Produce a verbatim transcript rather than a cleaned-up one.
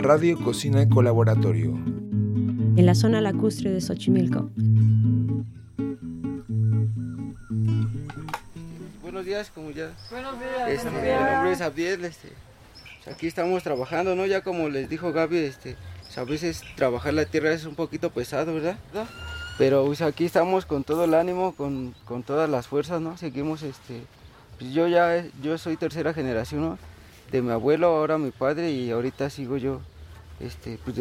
Radio Cocina Colaboratorio. En la zona lacustre de Xochimilco. Buenos días, como ya. Buenos días. Este, buenos mi días. nombre es Abdiel, este, pues aquí estamos trabajando, ¿no? Ya como les dijo Gaby, este, pues a veces trabajar la tierra es un poquito pesado, ¿verdad? ¿verdad? Pero pues aquí estamos con todo el ánimo, con, con todas las fuerzas, ¿no? Seguimos, este, pues yo ya, yo soy tercera generación, ¿no? De mi abuelo, ahora mi padre y ahorita sigo yo, este, pues